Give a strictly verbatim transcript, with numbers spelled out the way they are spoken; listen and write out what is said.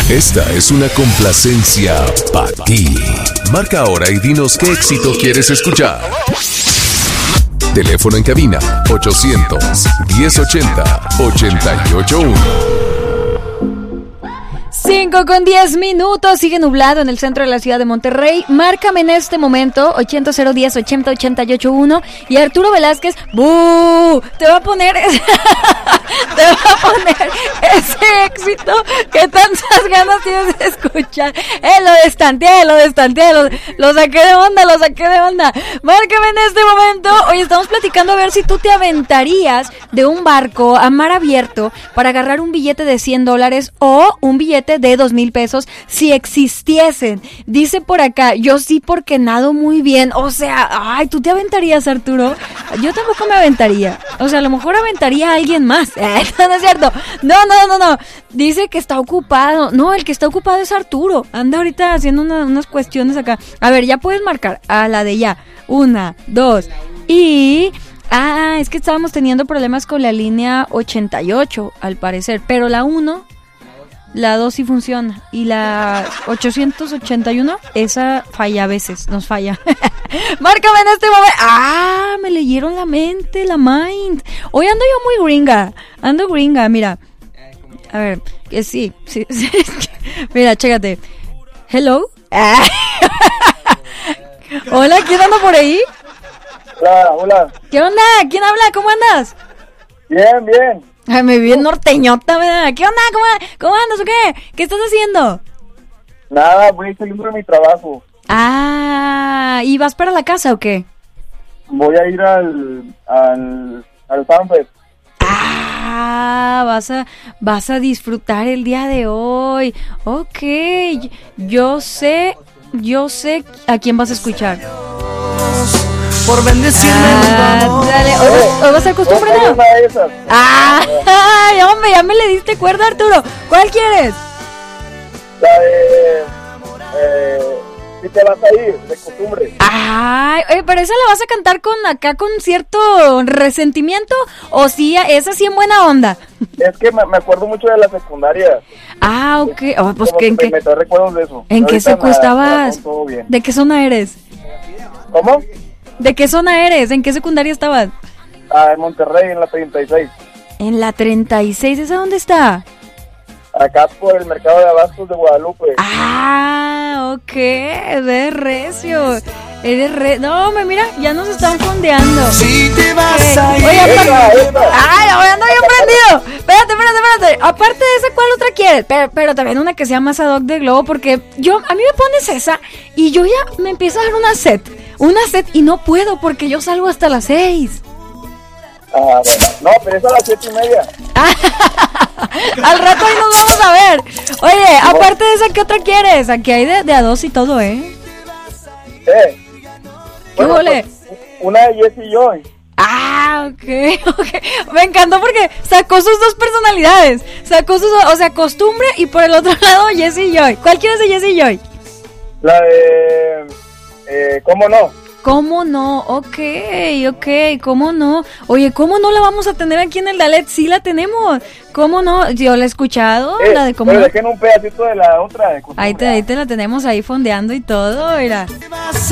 Esta es una complacencia para ti. Marca ahora y dinos qué éxito quieres escuchar. Teléfono en cabina ochocientos, diez ochenta, ochenta y ocho uno. cinco con diez minutos, sigue nublado en el centro de la ciudad de Monterrey. Márcame en este momento ochenta cero diez ochenta ochenta y ocho uno y Arturo Velázquez, ¡bú! Te va a poner te va a poner ese éxito que tantas ganas tienes de escuchar. Eh, lo destanteé, lo destanteé, lo, lo saqué de onda, lo saqué de onda. Márcame en este momento. Oye, estamos platicando a ver si tú te aventarías de un barco a mar abierto para agarrar un billete de cien dólares o un billete de dos mil pesos si existiesen. Dice por acá, yo sí porque nado muy bien. O sea, ay, ¿tú te aventarías, Arturo? Yo tampoco me aventaría. O sea, a lo mejor aventaría a alguien más. Eh, no, no es cierto. No, no, no, no. Dice que está ocupado. No, el que está ocupado es Arturo. Anda ahorita haciendo una, unas cuestiones acá. A ver, ya puedes marcar a la de ya. Una, dos y... Ah, es que estábamos teniendo problemas con la línea ochenta y ocho, al parecer. Pero la uno... La dos sí funciona. Y la ochocientos ochenta y uno, esa falla a veces, nos falla. Márcame en este momento. Ah, me leyeron la mente, la mind. Hoy ando yo muy gringa. Ando gringa, mira. A ver, que sí. sí, sí. Mira, chécate. Hello. Hola, ¿quién anda por ahí? Hola, hola. ¿Qué onda? ¿Quién habla? ¿Cómo andas? Bien, bien. Ay, me vi en norteñota, ¿verdad? ¿Qué onda? ¿Cómo, ¿Cómo andas o qué? ¿Qué estás haciendo? Nada, voy saliendo de mi trabajo. Ah, ¿y vas para la casa o qué? Voy a ir al al, al FanFest. Ah, vas a, vas a disfrutar el día de hoy. Ok, yo sé, yo sé a quién vas a escuchar. Por bendecirme. Ah, dale, hoy, hoy va a ser costumbre, ¿no? Ah, ay, hombre, ya me le diste cuerda, Arturo. ¿Cuál quieres? La de eh, si te vas a ir, de costumbre. Ay, oye, pero esa la vas a cantar con acá con cierto resentimiento o sí, esa sí en buena onda. Es que me, me acuerdo mucho de la secundaria. Ah, ok. Oh, pues Como que en que qué. me, me recuerdos de eso. ¿En qué secu estabas? Todo bien. ¿De qué zona eres? ¿Cómo? ¿De qué zona eres? ¿En qué secundaria estabas? Ah, en Monterrey, en la treinta y seis. En la treinta y seis, ¿esa dónde está? Acá por el mercado de abastos de Guadalupe. Ah, ok, eres recio. Eres re... No, me mira, ya nos están fondeando. Si te vas eh, a ir. Oye, aparte... Esa, esa. Ay, hoy ando bien prendido. Espérate, espérate, espérate. Aparte de esa, ¿cuál otra quieres? Pero, pero también una que sea más ad hoc de Globo, porque yo, a mí me pones esa y yo ya me empiezo a dar una sed. Una sed y no puedo porque yo salgo hasta las seis. Ah, bueno. No, pero es a las siete y media. Al rato ahí nos vamos a ver. Oye, aparte de esa, ¿qué otra quieres? Aquí hay de, de a dos y todo, ¿eh? Eh. ¿Qué Bueno, huele? pues, una de Jesse Joy. Ah, ok, ok. Me encantó porque sacó sus dos personalidades. Sacó sus, o sea, costumbre y por el otro lado Jesse Joy. ¿Cuál quieres de Jesse Joy? La de... Eh, ¿Cómo no? ¿Cómo no? Ok, ok, ¿cómo no? Oye, ¿cómo no la vamos a tener aquí en el Dalet? Sí la tenemos. ¿Cómo no? Yo la he escuchado, Eh, la de cómo pero no. dejen un pedacito de la otra. De Ahí te, ahí te la tenemos ahí fondeando y todo, mira. Te vas